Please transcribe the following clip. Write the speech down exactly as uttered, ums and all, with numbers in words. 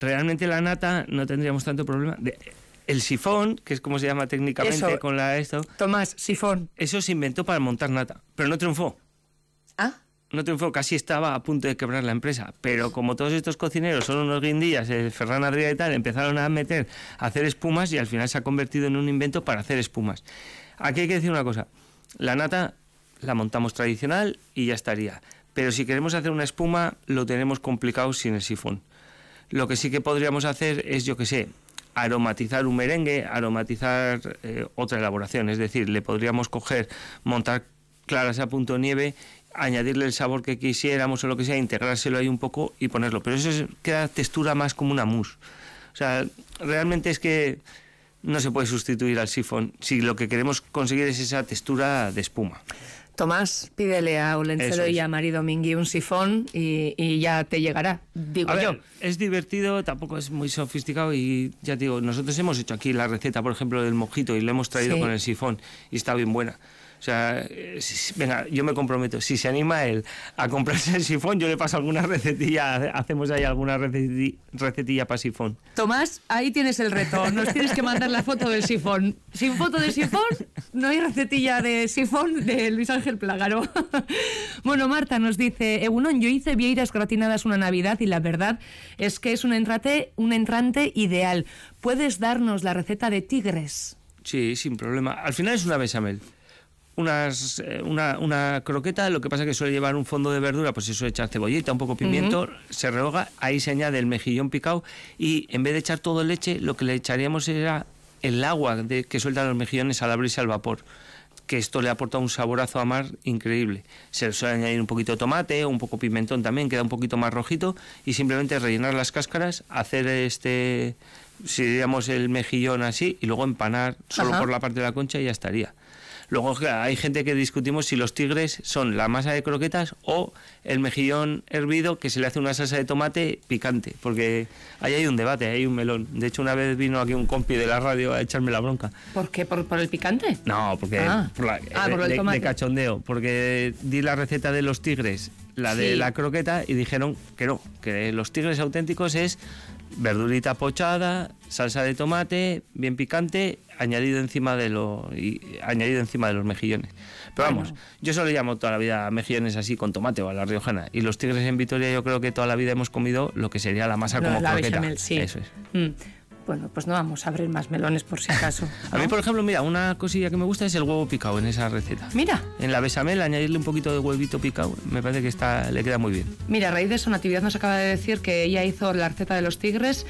realmente la nata no tendríamos tanto problema. De, el sifón, que es como se llama técnicamente eso, con la esto... Tomás, sifón. Eso se inventó para montar nata, pero no triunfó. ¿Ah? No triunfó, casi estaba a punto de quebrar la empresa, pero como todos estos cocineros son unos guindillas, el Ferran Adrià y tal, empezaron a meter, a hacer espumas y al final se ha convertido en un invento para hacer espumas. Aquí hay que decir una cosa, la nata la montamos tradicional y ya estaría, pero si queremos hacer una espuma lo tenemos complicado sin el sifón. Lo que sí que podríamos hacer es, yo que sé, aromatizar un merengue, aromatizar eh, otra elaboración, es decir, le podríamos coger, montar claras a punto nieve, añadirle el sabor que quisiéramos o lo que sea, integrárselo ahí un poco y ponerlo, pero eso es, queda textura más como una mousse. O sea, realmente es que no se puede sustituir al sifón si lo que queremos conseguir es esa textura de espuma. Tomás, pídele a Olencero y a Mari Domingui un sifón y, y ya te llegará, digo a yo. Ver, es divertido, tampoco es muy sofisticado y ya te digo, nosotros hemos hecho aquí la receta, por ejemplo, del mojito y lo hemos traído sí. con el sifón y está bien buena. O sea, si, venga, yo me comprometo, si se anima él a comprarse el sifón, yo le paso alguna recetilla, hacemos ahí alguna recetilla, recetilla para sifón. Tomás, ahí tienes el reto, nos tienes que mandar la foto del sifón. Sin foto de sifón, no hay recetilla de sifón de Luis Ángel Plágaro. Bueno, Marta nos dice, Egunon, yo hice vieiras gratinadas una Navidad y la verdad es que es un entrante, un entrante ideal. ¿Puedes darnos la receta de tigres? Sí, sin problema. Al final es una bechamel. Unas, eh, una, una croqueta, lo que pasa es que suele llevar un fondo de verdura, pues eso, echar cebollita, un poco pimiento, uh-huh. se rehoga, ahí se añade el mejillón picado y en vez de echar todo leche, lo que le echaríamos era el agua de, que sueltan los mejillones al abrirse al vapor, que esto le aporta un saborazo a mar increíble. Se le suele añadir un poquito de tomate, un poco pimentón también, queda un poquito más rojito y simplemente rellenar las cáscaras, hacer este, si diríamos el mejillón así y luego empanar solo uh-huh. por la parte de la concha y ya estaría. Luego hay gente que discutimos si los tigres son la masa de croquetas o el mejillón hervido que se le hace una salsa de tomate picante, porque ahí hay un debate, hay un melón. De hecho, una vez vino aquí un compi de la radio a echarme la bronca. ¿Por qué? ¿Por, por el picante? No, porque ah. por, la, ah, de, por el de, tomate. de cachondeo, porque di la receta de los tigres, la de sí. la croqueta, y dijeron que no, que los tigres auténticos es verdurita pochada, salsa de tomate, bien picante, añadido encima de lo y añadido encima de los mejillones. Pero bueno. vamos, yo solo llamo toda la vida mejillones así con tomate o a la riojana. Y los tigres en Vitoria yo creo que toda la vida hemos comido lo que sería la masa no, como la croqueta. Bechamel, sí. Eso es. Mm. Bueno, pues no vamos a abrir más melones por si acaso, ¿no? A mí, por ejemplo, mira, una cosilla que me gusta es el huevo picado en esa receta. Mira. En la bechamel, añadirle un poquito de huevito picado, me parece que está, le queda muy bien. Mira, a raíz de eso, Natividad nos acaba de decir que ella hizo la receta de los tigres